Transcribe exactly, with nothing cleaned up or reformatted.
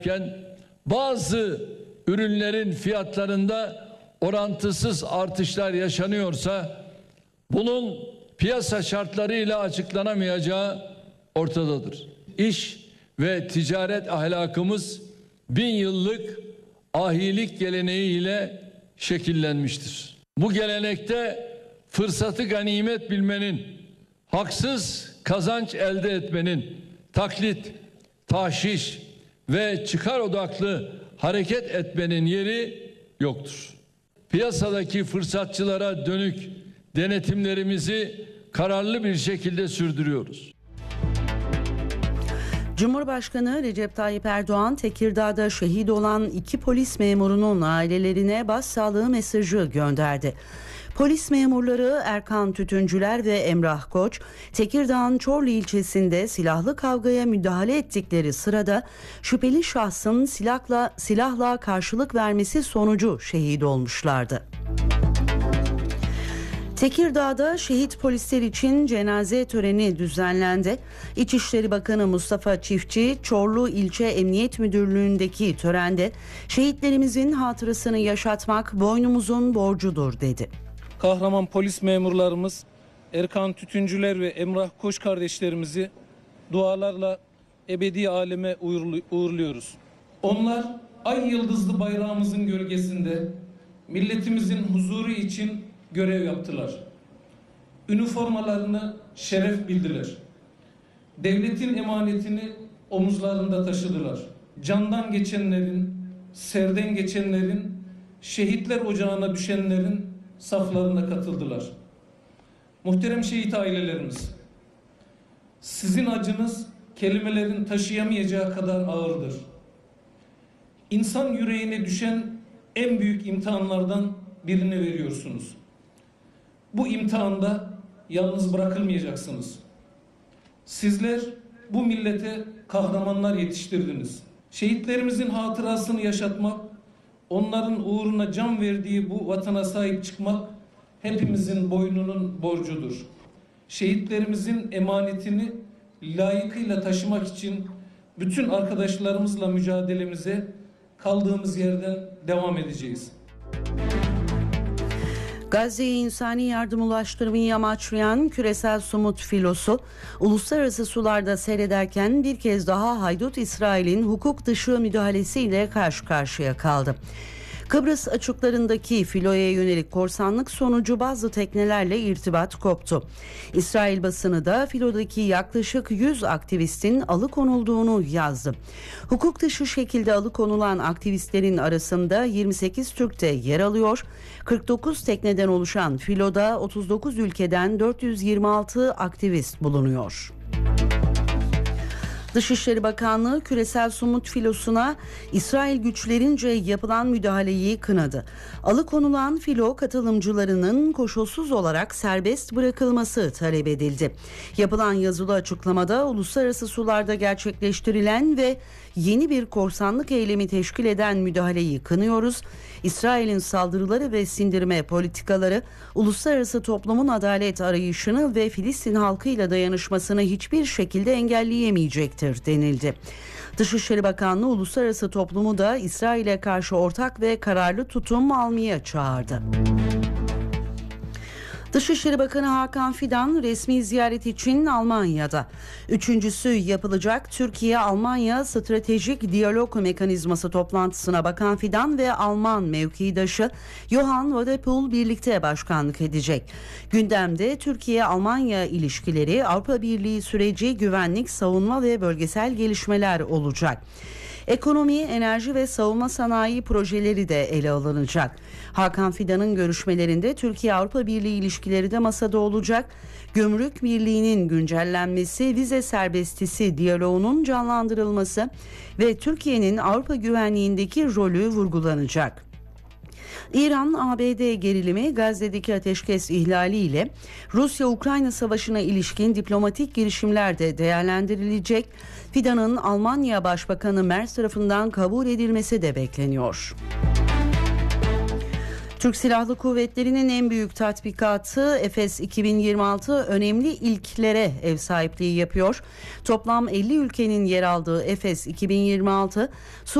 Bazı ürünlerin fiyatlarında orantısız artışlar yaşanıyorsa bunun piyasa şartlarıyla açıklanamayacağı ortadadır. İş ve ticaret ahlakımız bin yıllık ahilik geleneğiyle şekillenmiştir. Bu gelenekte fırsatı ganimet bilmenin, haksız kazanç elde etmenin, taklit, tahşiş ve çıkar odaklı hareket etmenin yeri yoktur. Piyasadaki fırsatçılara dönük denetimlerimizi kararlı bir şekilde sürdürüyoruz. Cumhurbaşkanı Recep Tayyip Erdoğan, Tekirdağ'da şehit olan iki polis memurunun ailelerine başsağlığı mesajı gönderdi. Polis memurları Erkan Tütüncüler ve Emrah Koç, Tekirdağ'ın Çorlu ilçesinde silahlı kavgaya müdahale ettikleri sırada şüpheli şahsın silahla, silahla karşılık vermesi sonucu şehit olmuşlardı. Tekirdağ'da şehit polisler için cenaze töreni düzenlendi. İçişleri Bakanı Mustafa Çiftçi, Çorlu İlçe Emniyet Müdürlüğü'ndeki törende şehitlerimizin hatırasını yaşatmak boynumuzun borcudur dedi. Kahraman polis memurlarımız Erkan Tütüncüler ve Emrah Koç kardeşlerimizi dualarla ebedi aleme uğurluyoruz. Onlar ay yıldızlı bayrağımızın gölgesinde milletimizin huzuru için görev yaptılar. Üniformalarını şeref bildiler. Devletin emanetini omuzlarında taşıdılar. Candan geçenlerin, serden geçenlerin, şehitler ocağına düşenlerin saflarına katıldılar. Muhterem şehit ailelerimiz, sizin acınız kelimelerin taşıyamayacağı kadar ağırdır. İnsan yüreğine düşen en büyük imtihanlardan birini veriyorsunuz. Bu imtihanda yalnız bırakılmayacaksınız. Sizler bu millete kahramanlar yetiştirdiniz. Şehitlerimizin hatırasını yaşatmak, onların uğruna can verdiği bu vatana sahip çıkmak hepimizin boynunun borcudur. Şehitlerimizin emanetini layıkıyla taşımak için bütün arkadaşlarımızla mücadelemize kaldığımız yerden devam edeceğiz. Gazze'ye insani yardım ulaştırmayı amaçlayan küresel Sumut filosu uluslararası sularda seyrederken bir kez daha haydut İsrail'in hukuk dışı müdahalesiyle karşı karşıya kaldı. Kıbrıs açıklarındaki filoya yönelik korsanlık sonucu bazı teknelerle irtibat koptu. İsrail basını da filodaki yaklaşık yüz aktivistin alıkonulduğunu yazdı. Hukuk dışı şekilde alıkonulan aktivistlerin arasında yirmi sekiz Türk de yer alıyor. kırk dokuz tekneden oluşan filoda otuz dokuz ülkeden dört yüz yirmi altı aktivist bulunuyor. Dışişleri Bakanlığı küresel Sumut filosuna İsrail güçlerince yapılan müdahaleyi kınadı. Alıkonulan filo katılımcılarının koşulsuz olarak serbest bırakılması talep edildi. Yapılan yazılı açıklamada uluslararası sularda gerçekleştirilen ve yeni bir korsanlık eylemi teşkil eden müdahaleyi kınıyoruz. İsrail'in saldırıları ve sindirme politikaları uluslararası toplumun adalet arayışını ve Filistin halkıyla dayanışmasını hiçbir şekilde engelleyemeyecektir denildi. Dışişleri Bakanlığı uluslararası toplumu da İsrail'e karşı ortak ve kararlı tutum almaya çağırdı. Dışişleri Bakanı Hakan Fidan resmi ziyaret için Almanya'da. Üçüncüsü yapılacak Türkiye-Almanya Stratejik Diyalog Mekanizması toplantısına Bakan Fidan ve Alman mevkidaşı Johann Wadepool birlikte başkanlık edecek. Gündemde Türkiye-Almanya ilişkileri, Avrupa Birliği süreci, güvenlik, savunma ve bölgesel gelişmeler olacak. Ekonomi, enerji ve savunma sanayi projeleri de ele alınacak. Hakan Fidan'ın görüşmelerinde Türkiye-Avrupa Birliği ilişkileri de masada olacak. Gümrük Birliği'nin güncellenmesi, vize serbestisi diyaloğunun canlandırılması ve Türkiye'nin Avrupa güvenliğindeki rolü vurgulanacak. İran-A B D gerilimi, Gazze'deki ateşkes ihlaliyle Rusya-Ukrayna savaşına ilişkin diplomatik girişimler de değerlendirilecek. Fidan'ın Almanya Başbakanı Merz tarafından kabul edilmesi de bekleniyor. Türk Silahlı Kuvvetleri'nin en büyük tatbikatı Efes iki bin yirmi altı önemli ilklere ev sahipliği yapıyor. Toplam elli ülkenin yer aldığı Efes iki bin yirmi altı